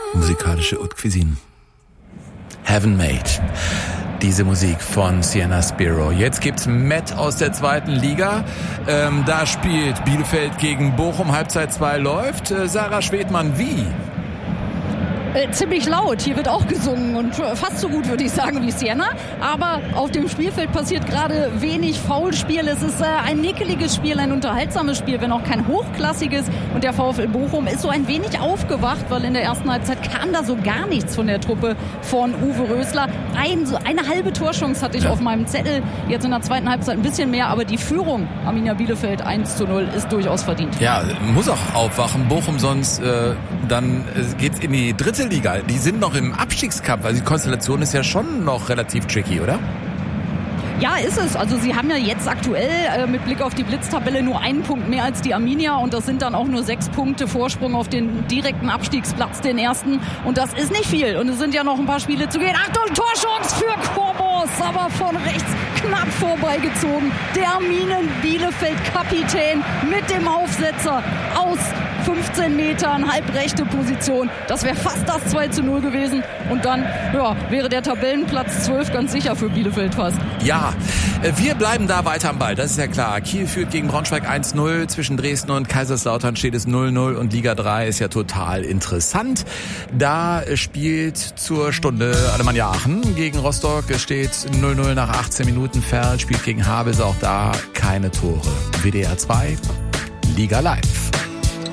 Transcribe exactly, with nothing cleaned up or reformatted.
musikalische Haute Cuisine. Heaven Made. Diese Musik von Sienna Spiro. Jetzt gibt's Met aus der zweiten Liga. Ähm, da spielt Bielefeld gegen Bochum. Halbzeit zwei läuft. Äh, Sarah Schwedmann, wie? Äh, ziemlich laut. Hier wird auch gesungen und fast so gut, würde ich sagen, wie Sienna. Aber auf dem Spielfeld passiert gerade wenig Foulspiel. Es ist äh, ein nickeliges Spiel, ein unterhaltsames Spiel, wenn auch kein hochklassiges. Und der VfL Bochum ist so ein wenig aufgewacht, weil in der ersten Halbzeit kam da so gar nichts von der Truppe von Uwe Rösler. Ein, so eine halbe Torchance hatte ich ja auf meinem Zettel. Jetzt in der zweiten Halbzeit ein bisschen mehr, aber die Führung Arminia Bielefeld eins zu null ist durchaus verdient. Ja, muss auch aufwachen. Bochum, sonst äh, dann äh, geht's in die dritte Liga. Die sind noch im Abstiegskampf. Also die Konstellation ist ja schon noch relativ tricky, oder? Ja, ist es. Also sie haben ja jetzt aktuell äh, mit Blick auf die Blitztabelle nur einen Punkt mehr als die Arminia und das sind dann auch nur sechs Punkte Vorsprung auf den direkten Abstiegsplatz, den ersten. Und das ist nicht viel. Und es sind ja noch ein paar Spiele zu gehen. Achtung, Torchance für Korbos, aber von rechts knapp vorbeigezogen. Der Arminen Bielefeld-Kapitän mit dem Aufsetzer aus fünfzehn Metern, halbrechte Position. Das wäre fast das zwei zu null gewesen. Und dann ja, wäre der Tabellenplatz zwölf ganz sicher für Bielefeld fast. Ja, wir bleiben da weiter am Ball, das ist ja klar. Kiel führt gegen Braunschweig eins null, zwischen Dresden und Kaiserslautern steht es null null und Liga drei ist ja total interessant. Da spielt zur Stunde Alemannia Aachen gegen Rostock, es steht null null nach achtzehn Minuten, Ferl spielt gegen Havelse, auch da keine Tore. W D R zwei, Liga Live.